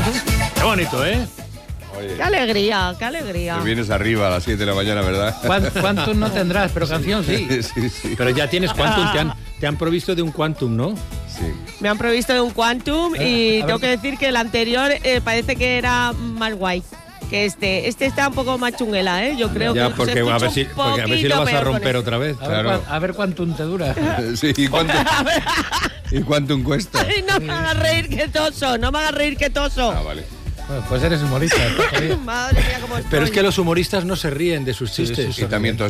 Qué bonito, ¿eh? Oye, Qué alegría, qué alegría. te vienes arriba a las 7 de la mañana, ¿verdad? Quantum no tendrás, pero canción sí. Sí. Pero ya tienes Quantum, te han provisto de un Quantum, ¿no? Sí. Me han provisto de un Quantum y a ver. tengo que decir que el anterior parece que era más guay que este. Este está un poco más chunguela, ¿eh? Yo creo Ya, que porque a ver si lo vas a romper otra vez. Claro. A ver Quantum te dura. Sí, ¿y cuánto cuesta? Ay, no me hagas reír que toso, no me hagas reír que toso. Ah, vale. Bueno, pues eres humorista. Madre mía, cómo estoy. Pero es que los humoristas no se ríen de sus chistes. Y también